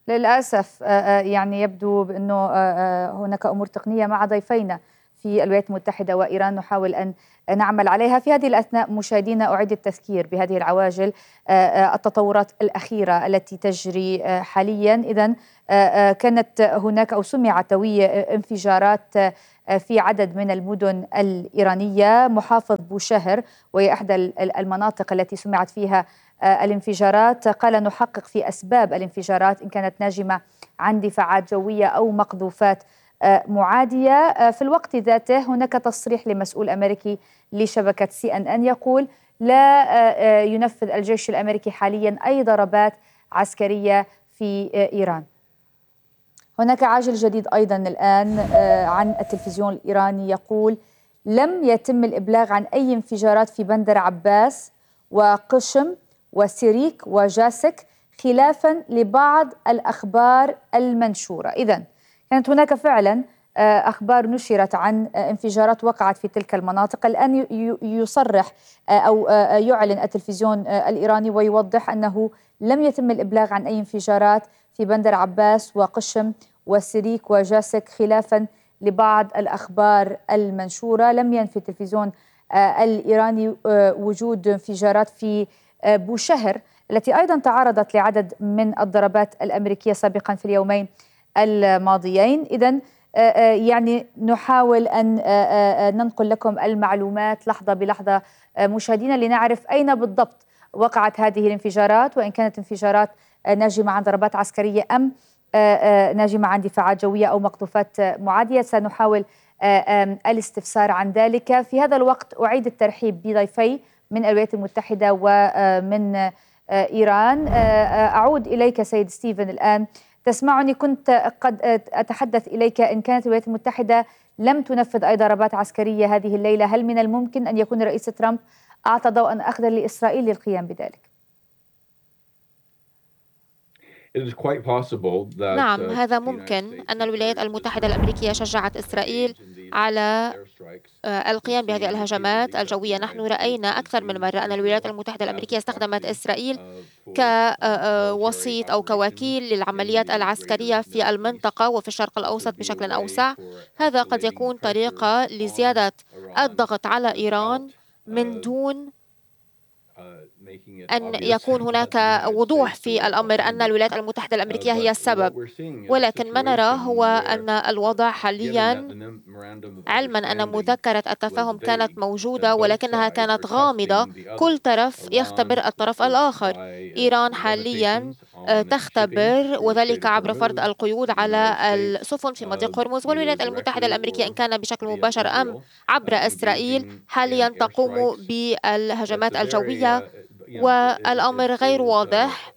للأسف يعني يبدو بأنه هناك أمور تقنية مع ضيفينا في الولايات المتحدة وإيران نحاول أن نعمل عليها. في هذه الأثناء مشاهدينا أعيد التذكير بهذه العواجل، التطورات الأخيرة التي تجري حاليا. إذن كانت هناك أو سمعت توي انفجارات في عدد من المدن الإيرانية. محافظ بوشهر وهي إحدى المناطق التي سمعت فيها الانفجارات قال نحقق في أسباب الانفجارات إن كانت ناجمة عن دفاعات جوية أو مقذوفات معادية. في الوقت ذاته هناك تصريح لمسؤول أمريكي لشبكة CNN يقول لا ينفذ الجيش الأمريكي حاليا أي ضربات عسكرية في إيران. هناك عاجل جديد أيضا الآن عن التلفزيون الإيراني يقول لم يتم الإبلاغ عن أي انفجارات في بندر عباس وقشم وسيريك وجاسك خلافا لبعض الأخبار المنشورة. إذن كانت هناك فعلا أخبار نشرت عن انفجارات وقعت في تلك المناطق. الآن يصرح أو يعلن التلفزيون الإيراني ويوضح أنه لم يتم الإبلاغ عن أي انفجارات في بندر عباس وقشم وسيريك وجاسك خلافا لبعض الأخبار المنشورة. لم ينفي التلفزيون الإيراني وجود انفجارات في بوشهر التي أيضا تعرضت لعدد من الضربات الأمريكية سابقا في اليومين الماضيين. إذن يعني نحاول أن ننقل لكم المعلومات لحظة بلحظة مشاهدينا لنعرف أين بالضبط وقعت هذه الانفجارات، وإن كانت انفجارات ناجمة عن ضربات عسكرية أم ناجمة عن دفاعات جوية أو مقذوفات معادية. سنحاول الاستفسار عن ذلك. في هذا الوقت أعيد الترحيب بضيفي من الولايات المتحدة ومن إيران. أعود إليك سيد ستيفن الآن، تسمعني. كنت قد أتحدث إليك إن كانت الولايات المتحدة لم تنفذ أي ضربات عسكرية هذه الليلة، هل من الممكن أن يكون الرئيس ترامب أعطى ضوءا أخضر لإسرائيل للقيام بذلك؟ نعم، هذا ممكن. أن الولايات المتحدة الأمريكية شجعت إسرائيل على القيام بهذه الهجمات الجوية. نحن رأينا أكثر من مرة أن الولايات المتحدة الأمريكية استخدمت إسرائيل كوسيط أو كوكيل للعمليات العسكرية في المنطقة وفي الشرق الأوسط بشكل أوسع. هذا قد يكون طريقة لزيادة الضغط على إيران من دون أن يكون هناك وضوح في الأمر أن الولايات المتحدة الأمريكية هي السبب. ولكن ما نراه هو أن الوضع حاليا، علما أن مذكرة التفاهم كانت موجودة ولكنها كانت غامضة، كل طرف يختبر الطرف الآخر. إيران حاليا تختبر، وذلك عبر فرض القيود على السفن في مضيق هرمز، والولايات المتحدة الأمريكية إن كان بشكل مباشر أم عبر إسرائيل حاليا تقوم بالهجمات الجوية، والأمر غير واضح.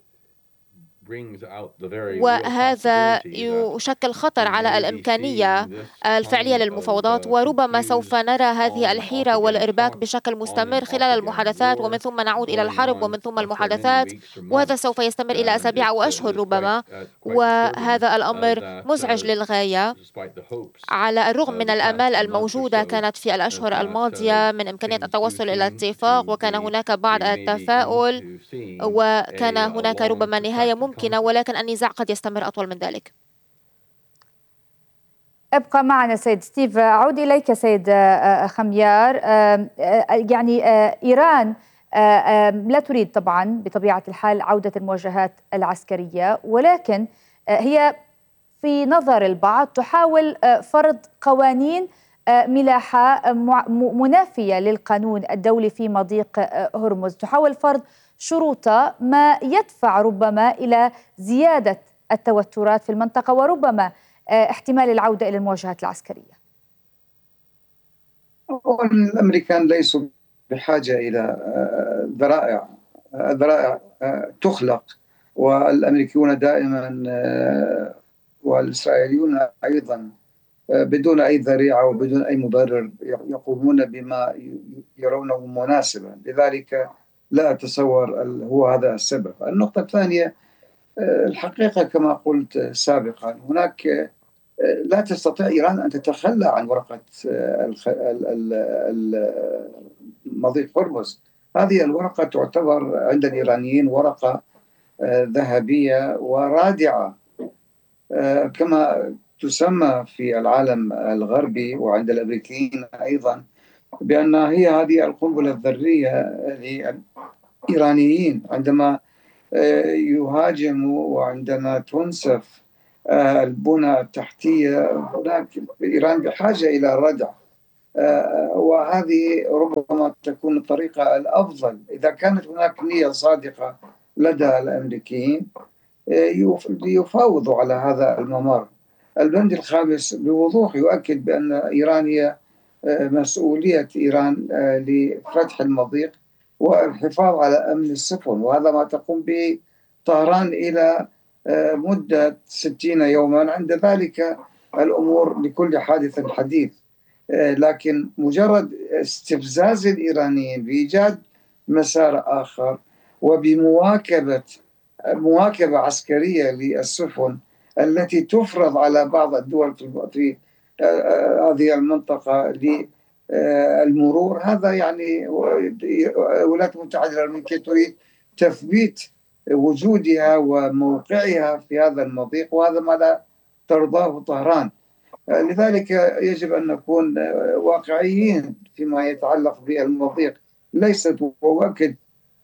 وهذا يشكل خطر على الإمكانية الفعلية للمفاوضات، وربما سوف نرى هذه الحيرة والإرباك بشكل مستمر خلال المحادثات، ومن ثم نعود إلى الحرب ومن ثم المحادثات، وهذا سوف يستمر إلى أسابيع أو أشهر ربما. وهذا الأمر مزعج للغاية. على الرغم من الآمال الموجودة كانت في الأشهر الماضية من إمكانية التوصل إلى اتفاق، وكان هناك بعض التفاؤل، وكان هناك ربما نهاية ممكنة، ولكن النزاع قد يستمر أطول من ذلك. ابقى معنا سيد ستيف. أعود إليك سيد خميار. يعني إيران لا تريد طبعا بطبيعة الحال عودة المواجهات العسكرية، ولكن هي في نظر البعض تحاول فرض قوانين ملاحة منافية للقانون الدولي في مضيق هرمز، تحاول فرض شروط ما يدفع ربما إلى زيادة التوترات في المنطقة وربما احتمال العودة إلى المواجهات العسكرية. الأمريكان ليسوا بحاجة إلى ذرائع تخلق، والأمريكيون دائما والإسرائيليون أيضا بدون أي ذريعة وبدون أي مبرر يقومون بما يرونه مناسبا. لذلك لا أتصور هو هذا السبب. النقطة الثانية، الحقيقة كما قلت سابقا، هناك لا تستطيع إيران أن تتخلى عن ورقة مضيق هرمز. هذه الورقة تعتبر عند الإيرانيين ورقة ذهبية ورادعة كما تسمى في العالم الغربي وعند الأمريكيين أيضا، بأن هي هذه القنبلة الذرية للإيرانيين عندما يهاجموا وعندما تنسف البنى التحتية. هناك إيران بحاجة إلى ردع، وهذه ربما تكون الطريقة الأفضل إذا كانت هناك نية صادقة لدى الأمريكيين ليفاوضوا على هذا الممر. البند الخامس بوضوح يؤكد بأن إيران هي مسؤولية إيران لفتح المضيق والحفاظ على أمن السفن، وهذا ما تقوم به طهران إلى مدة 60 يوما. عند ذلك الأمور لكل حادث حديث، لكن مجرد استفزاز الإيرانيين بإيجاد مسار آخر وبمواكبة عسكرية للسفن التي تفرض على بعض الدول في هذه المنطقة للمرور، هذا يعني الولايات المتحدة الأمريكية تريد تثبيت وجودها وموقعها في هذا المضيق، وهذا ما لا ترضاه طهران. لذلك يجب أن نكون واقعيين فيما يتعلق بالمضيق. ليست، وأؤكد،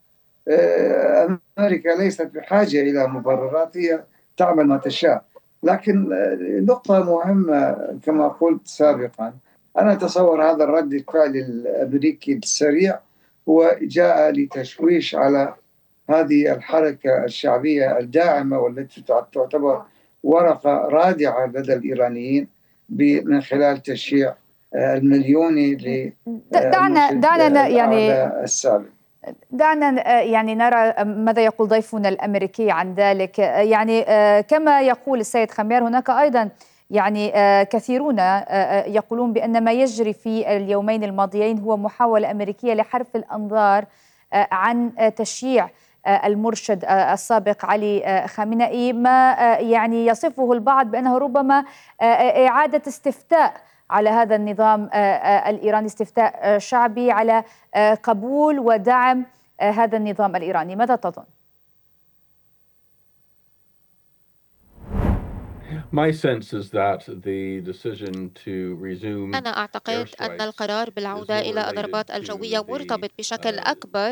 أمريكا ليست بحاجة إلى مبررات، هي تعمل ما تشاء. لكن نقطة مهمة كما قلت سابقا، أنا أتصور هذا الرد الفعل الأمريكي السريع هو جاء لتشويش على هذه الحركة الشعبية الداعمة والتي تعتبر ورقة رادعة لدى الإيرانيين من خلال تشييع المليوني دعنا يعني السابق. دعنا يعني نرى ماذا يقول ضيفنا الأمريكي عن ذلك. يعني كما يقول السيد خمير، هناك أيضا يعني كثيرون يقولون بأن ما يجري في اليومين الماضيين هو محاولة أمريكية لحرف الأنظار عن تشييع المرشد السابق علي خامنئي، ما يعني يصفه البعض بأنه ربما إعادة استفتاء على هذا النظام الإيراني، استفتاء شعبي على قبول ودعم هذا النظام الإيراني. ماذا تظن؟ أنا أعتقد أن القرار بالعودة إلى الضربات الجوية مرتبط بشكل أكبر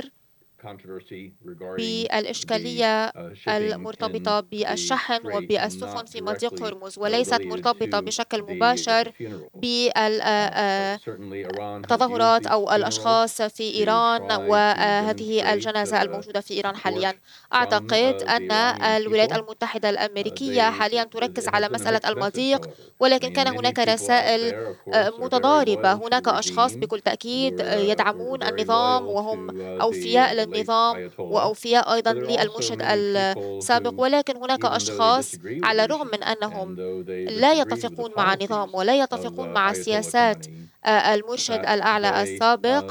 بالإشكالية المرتبطة بالشحن وبالسفن في مضيق هرمز، وليست مرتبطة بشكل مباشر بالتظاهرات أو الأشخاص في إيران وهذه الجنازة الموجودة في إيران حاليا. أعتقد أن الولايات المتحدة الأمريكية حاليا تركز على مسألة المضيق، ولكن كان هناك رسائل متضاربة. هناك أشخاص بكل تأكيد يدعمون النظام وهم أوفياء للنظام وأوفياء أيضا للمرشد السابق، ولكن هناك أشخاص على الرغم من أنهم لا يتفقون مع النظام ولا يتفقون مع سياسات المرشد الأعلى السابق،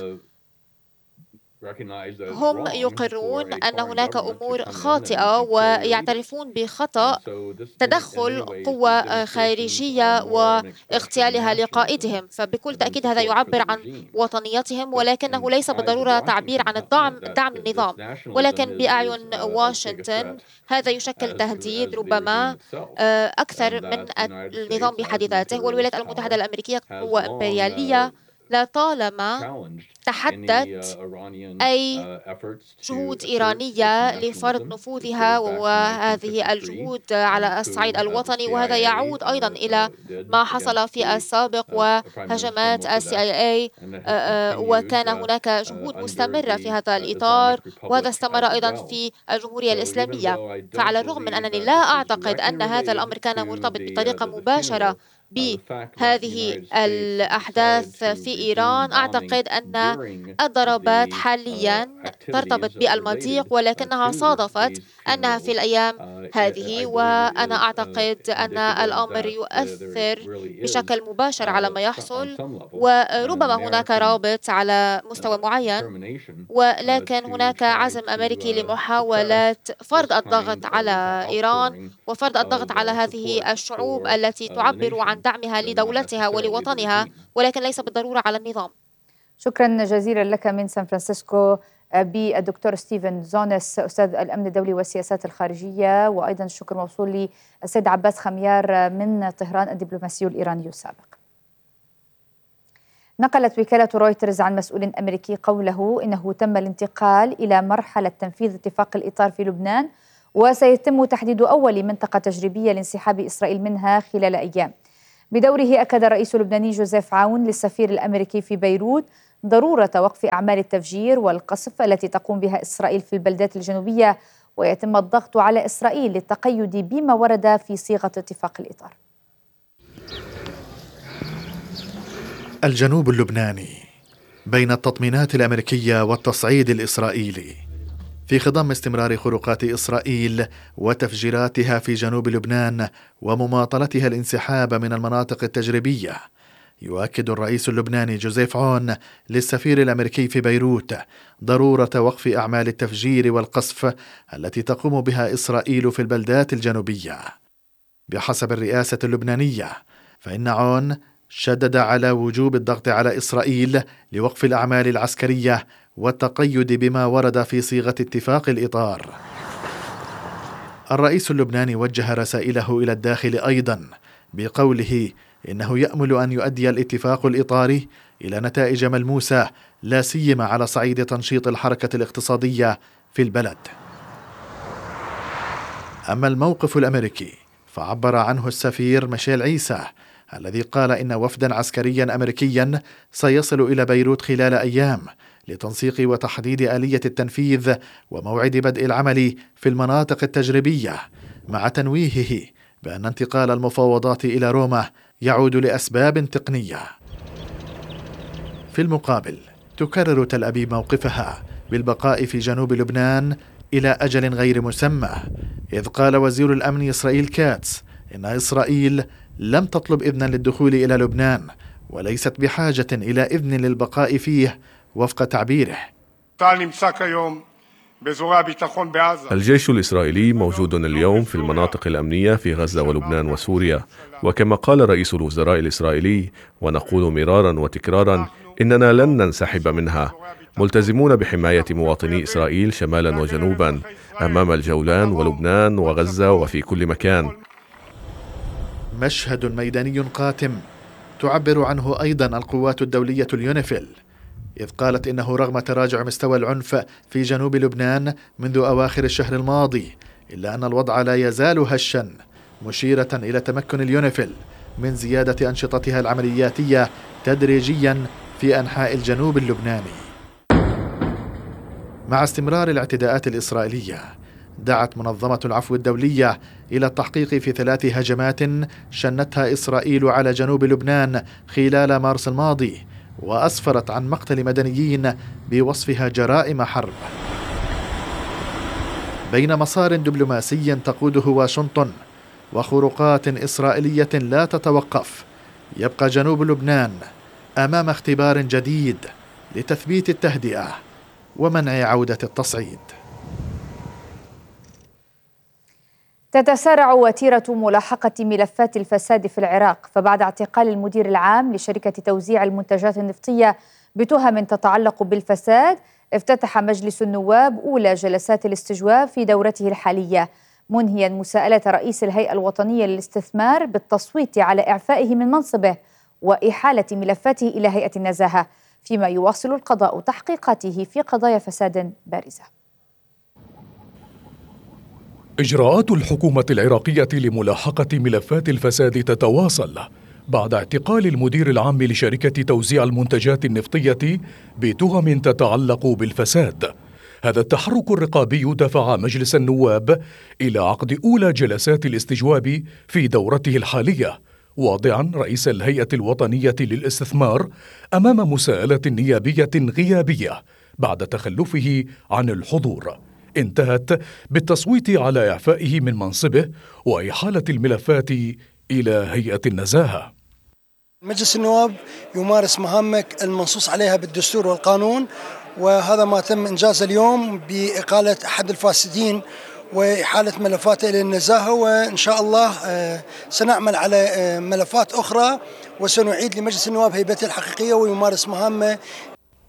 هم يقرون أن هناك أمور خاطئة ويعترفون بخطأ تدخل قوى خارجية واغتيالها لقائدهم. فبكل تأكيد هذا يعبر عن وطنيتهم، ولكنه ليس بالضرورة تعبير عن دعم النظام. ولكن بأعين واشنطن هذا يشكل تهديد ربما أكثر من النظام بحد ذاته. والولايات المتحدة الأمريكية قوة إمبريالية لا طالما تحدت أي جهود إيرانية لفرض نفوذها وهذه الجهود على الصعيد الوطني، وهذا يعود أيضا إلى ما حصل في السابق وهجمات CIA، وكان هناك جهود مستمرة في هذا الإطار، وهذا استمر أيضا في الجمهورية الإسلامية. فعلى الرغم من أنني لا أعتقد أن هذا الأمر كان مرتبط بطريقة مباشرة بهذه الأحداث في إيران، أعتقد أن الضربات حاليا ترتبط بالمضيق، ولكنها صادفت أنها في الأيام هذه، وأنا أعتقد أن الأمر يؤثر بشكل مباشر على ما يحصل، وربما هناك رابط على مستوى معين، ولكن هناك عزم أمريكي لمحاولة فرض الضغط على إيران وفرض الضغط على هذه الشعوب التي تعبر عن دعمها لدولتها ولوطنها، ولكن ليس بالضرورة على النظام. شكرا جزيلا لك من سان فرانسيسكو بالدكتور ستيفن زونس أستاذ الأمن الدولي والسياسات الخارجية، وأيضا الشكر موصول للسيد عباس خميار من طهران الدبلوماسي الإيراني السابق. نقلت وكالة رويترز عن مسؤول أمريكي قوله إنه تم الانتقال إلى مرحلة تنفيذ اتفاق الإطار في لبنان، وسيتم تحديد أول منطقة تجريبية لانسحاب إسرائيل منها خلال أيام. بدوره أكد الرئيس اللبناني جوزيف عون للسفير الأمريكي في بيروت ضرورة وقف أعمال التفجير والقصف التي تقوم بها إسرائيل في البلدات الجنوبية، ويتم الضغط على إسرائيل للتقيد بما ورد في صيغة اتفاق الإطار. الجنوب اللبناني بين التطمينات الأمريكية والتصعيد الإسرائيلي في خضم استمرار خروقات إسرائيل وتفجيراتها في جنوب لبنان ومماطلتها الانسحاب من المناطق التجريبية. يؤكد الرئيس اللبناني جوزيف عون للسفير الأمريكي في بيروت ضرورة وقف أعمال التفجير والقصف التي تقوم بها إسرائيل في البلدات الجنوبية. بحسب الرئاسة اللبنانية فإن عون شدد على وجوب الضغط على إسرائيل لوقف الأعمال العسكرية والتقيد بما ورد في صيغة اتفاق الإطار. الرئيس اللبناني وجه رسائله إلى الداخل أيضا بقوله إنه يأمل أن يؤدي الاتفاق الإطاري إلى نتائج ملموسة لا سيما على صعيد تنشيط الحركة الاقتصادية في البلد. أما الموقف الأمريكي فعبر عنه السفير ميشيل عيسى الذي قال إن وفدا عسكريا أمريكيا سيصل إلى بيروت خلال أيام لتنسيق وتحديد آلية التنفيذ وموعد بدء العمل في المناطق التجريبية، مع تنويهه بأن انتقال المفاوضات إلى روما يعود لأسباب تقنية. في المقابل تكرر تل أبيب موقفها بالبقاء في جنوب لبنان إلى أجل غير مسمى، إذ قال وزير الأمن إسرائيل كاتس إن إسرائيل لم تطلب إذنا للدخول إلى لبنان وليست بحاجة إلى إذن للبقاء فيه وفق تعبيره. الجيش الإسرائيلي موجود اليوم في المناطق الأمنية في غزة ولبنان وسوريا، وكما قال رئيس الوزراء الإسرائيلي ونقول مرارا وتكرارا إننا لن ننسحب منها، ملتزمون بحماية مواطني إسرائيل شمالا وجنوبا أمام الجولان ولبنان وغزة وفي كل مكان. مشهد ميداني قاتم تعبر عنه أيضا القوات الدولية اليونيفيل، إذ قالت إنه رغم تراجع مستوى العنف في جنوب لبنان منذ أواخر الشهر الماضي إلا أن الوضع لا يزال هشا، مشيرة إلى تمكن اليونيفيل من زيادة أنشطتها العملياتية تدريجيا في أنحاء الجنوب اللبناني. مع استمرار الاعتداءات الإسرائيلية دعت منظمة العفو الدولية إلى التحقيق في 3 هجمات شنتها إسرائيل على جنوب لبنان خلال مارس الماضي، وأسفرت عن مقتل مدنيين بوصفها جرائم حرب. بين مسار دبلوماسي تقوده واشنطن وخروقات إسرائيلية لا تتوقف، يبقى جنوب لبنان أمام اختبار جديد لتثبيت التهدئة ومنع عودة التصعيد. تتسارع وتيرة ملاحقة ملفات الفساد في العراق، فبعد اعتقال المدير العام لشركة توزيع المنتجات النفطية بتهم تتعلق بالفساد، افتتح مجلس النواب أولى جلسات الاستجواب في دورته الحالية، منهيا مساءلة رئيس الهيئة الوطنية للاستثمار بالتصويت على إعفائه من منصبه وإحالة ملفاته إلى هيئة النزاهة، فيما يواصل القضاء تحقيقاته في قضايا فساد بارزة. إجراءات الحكومة العراقية لملاحقة ملفات الفساد تتواصل بعد اعتقال المدير العام لشركة توزيع المنتجات النفطية بتهم تتعلق بالفساد. هذا التحرك الرقابي دفع مجلس النواب إلى عقد أولى جلسات الاستجواب في دورته الحالية، واضعا رئيس الهيئة الوطنية للاستثمار أمام مساءلة نيابية غيابية بعد تخلفه عن الحضور، انتهت بالتصويت على إعفائه من منصبه وإحالة الملفات إلى هيئة النزاهة. مجلس النواب يمارس مهامه المنصوص عليها بالدستور والقانون، وهذا ما تم إنجازه اليوم بإقالة أحد الفاسدين وإحالة ملفاته إلى النزاهة، وإن شاء الله سنعمل على ملفات أخرى وسنعيد لمجلس النواب هيبته الحقيقية ويمارس مهامه.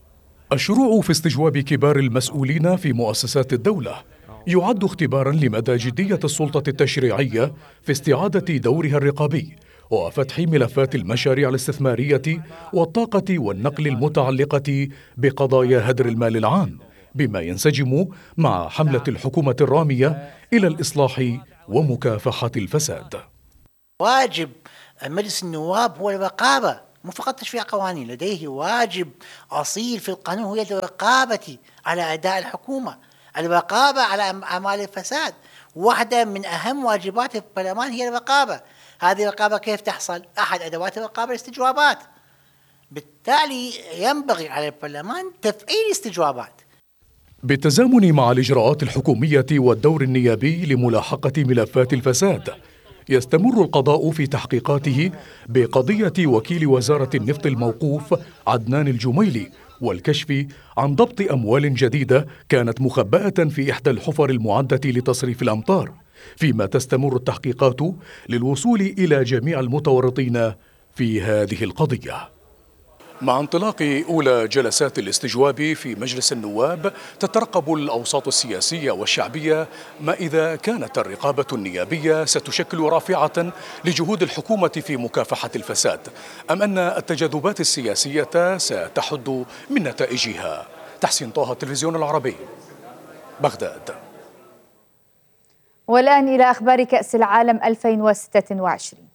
الشروع في استجواب كبار المسؤولين في مؤسسات الدولة يعد اختبارا لمدى جدية السلطة التشريعية في استعادة دورها الرقابي وفتح ملفات المشاريع الاستثمارية والطاقة والنقل المتعلقة بقضايا هدر المال العام، بما ينسجم مع حملة الحكومة الرامية إلى الإصلاح ومكافحة الفساد. واجب مجلس النواب هو الرقابة، مو فقط تشريع قوانين، لديه واجب أصيل في القانون هو الرقابة على أداء الحكومة، الرقابة على أعمال الفساد. واحدة من أهم واجبات البرلمان هي الرقابة. هذه الرقابة كيف تحصل؟ أحد أدوات الرقابة الاستجوابات، بالتالي ينبغي على البرلمان تفعيل استجوابات. بالتزامن مع الإجراءات الحكومية والدور النيابي لملاحقة ملفات الفساد، يستمر القضاء في تحقيقاته بقضية وكيل وزارة النفط الموقوف عدنان الجميلي والكشف عن ضبط أموال جديدة كانت مخبأة في إحدى الحفر المعدة لتصريف الأمطار، فيما تستمر التحقيقات للوصول إلى جميع المتورطين في هذه القضية. مع انطلاق أولى جلسات الاستجواب في مجلس النواب، تترقب الأوساط السياسية والشعبية ما إذا كانت الرقابة النيابية ستشكل رافعة لجهود الحكومة في مكافحة الفساد، أم أن التجاذبات السياسية ستحد من نتائجها. تحسين طه، التلفزيون العربي، بغداد. والآن إلى أخبار كأس العالم 2026.